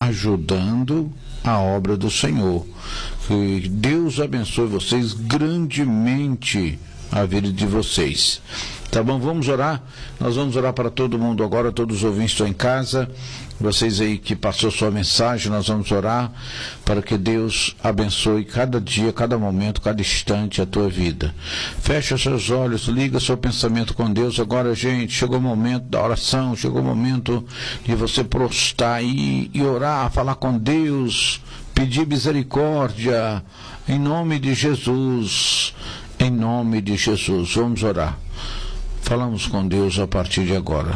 ajudando a obra do Senhor. Que Deus abençoe vocês grandemente, a vida de vocês. Tá bom? Vamos orar. Nós vamos orar para todo mundo agora, todos os ouvintes estão em casa. Vocês aí que passou sua mensagem, nós vamos orar para que Deus abençoe cada dia, cada momento, cada instante a tua vida. Fecha seus olhos, liga seu pensamento com Deus. Agora, gente, chegou o momento da oração, chegou o momento de você prostrar e orar, falar com Deus, pedir misericórdia, em nome de Jesus. Em nome de Jesus, vamos orar. Falamos com Deus a partir de agora.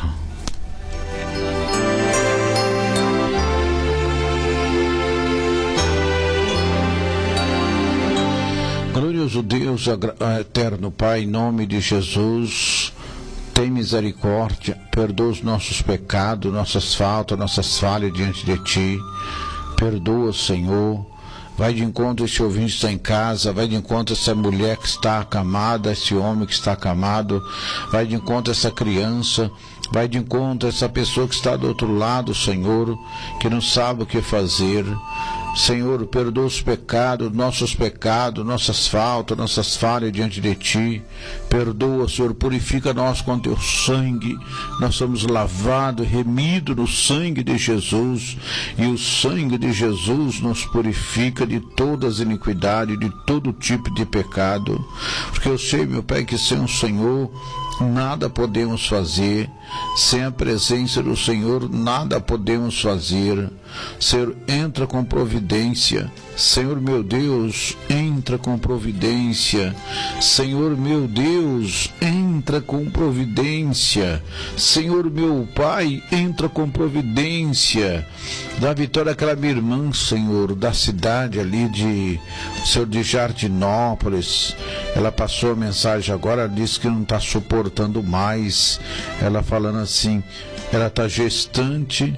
Glorioso Deus, eterno Pai, em nome de Jesus, tem misericórdia, perdoa os nossos pecados, nossas faltas, nossas falhas diante de Ti. Perdoa, Senhor. Vai de encontro a esse ouvinte que está em casa, vai de encontro a essa mulher que está acamada, esse homem que está acamado, vai de encontro a essa criança, vai de encontro a essa pessoa que está do outro lado, Senhor, que não sabe o que fazer. Senhor, perdoa os pecados, nossas faltas, nossas falhas diante de Ti. Perdoa, Senhor, purifica nós com Teu sangue. Nós somos lavados, remidos no sangue de Jesus, e o sangue de Jesus nos purifica de todas as iniquidades, de todo tipo de pecado. Porque eu sei, meu Pai, que sem o Senhor nada podemos fazer, sem a presença do Senhor nada podemos fazer. Senhor, entra com providência. Senhor meu Deus, entra com providência. Senhor meu Deus, entra com providência. Senhor meu Pai, entra com providência. Dá vitória àquela minha irmã, Senhor, da cidade ali de Jardinópolis. Ela passou a mensagem agora, disse que não está suportando mais. Ela falando assim, ela está gestante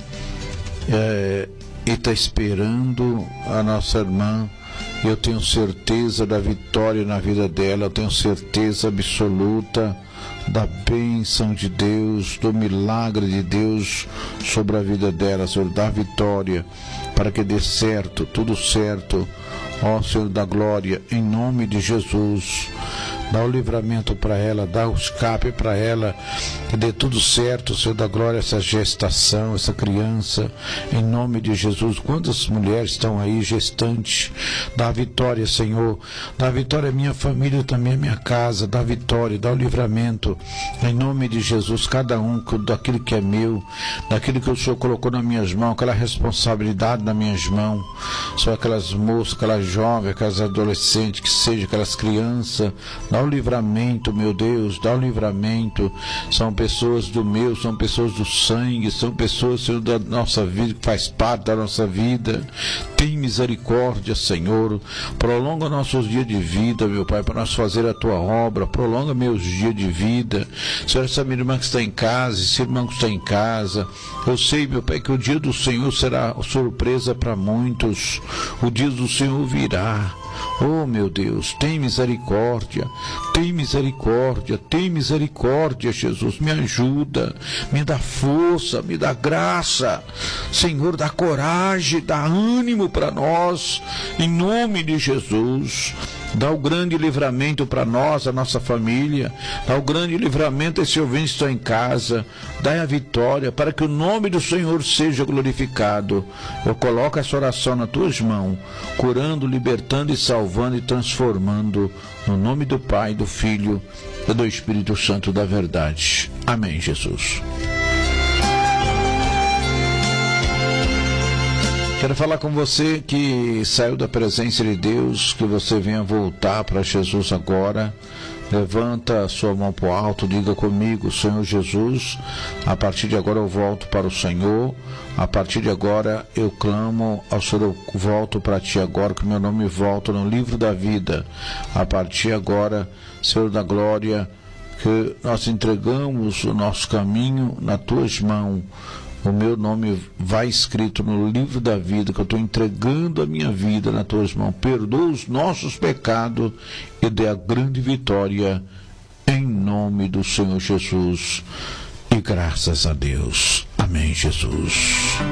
e está esperando a nossa irmã. Eu tenho certeza da vitória na vida dela, eu tenho certeza absoluta da bênção de Deus, do milagre de Deus sobre a vida dela. Senhor, dá vitória para que dê certo, tudo certo, ó Senhor da glória, em nome de Jesus. Dá o livramento para ela, dá o escape para ela, que dê tudo certo, Senhor da glória, essa gestação, essa criança, em nome de Jesus. Quantas mulheres estão aí gestantes? Dá a vitória, Senhor, dá a vitória à minha família, também à minha casa, dá a vitória, dá o livramento, em nome de Jesus. Cada um daquilo que é meu, daquilo que o Senhor colocou nas minhas mãos, aquela responsabilidade nas minhas mãos, são aquelas moças, aquelas jovens, aquelas adolescentes, que seja aquelas crianças. Dá o livramento, meu Deus, dá o livramento. São pessoas do meu, são pessoas do sangue, são pessoas, Senhor, da nossa vida, que faz parte da nossa vida. Tem misericórdia, Senhor. Prolonga nossos dias de vida, meu Pai, para nós fazer a Tua obra. Prolonga meus dias de vida. Senhor, essa minha irmã que está em casa, esse irmão que está em casa, eu sei, meu Pai, que o dia do Senhor será surpresa para muitos. O dia do Senhor virá. Oh, meu Deus, tem misericórdia, tem misericórdia, tem misericórdia, Jesus. Me ajuda, me dá força, me dá graça. Senhor, dá coragem, dá ânimo para nós, em nome de Jesus. Dá o grande livramento para nós, a nossa família. Dá o grande livramento a esse ouvinte que está em casa. Dá a vitória para que o nome do Senhor seja glorificado. Eu coloco essa oração nas tuas mãos, curando, libertando e salvando e transformando. No nome do Pai, do Filho e do Espírito Santo da verdade. Amém, Jesus. Quero falar com você que saiu da presença de Deus, que você venha voltar para Jesus agora. Levanta a sua mão para o alto, diga comigo: Senhor Jesus, a partir de agora eu volto para o Senhor. A partir de agora eu clamo ao Senhor, eu volto para Ti agora, que meu nome volta no livro da vida. A partir de agora, Senhor da glória, que nós entregamos o nosso caminho nas Tuas mãos. O meu nome vai escrito no livro da vida, que eu estou entregando a minha vida nas Tuas mãos. Perdoa os nossos pecados e dê a grande vitória, em nome do Senhor Jesus. E graças a Deus. Amém, Jesus.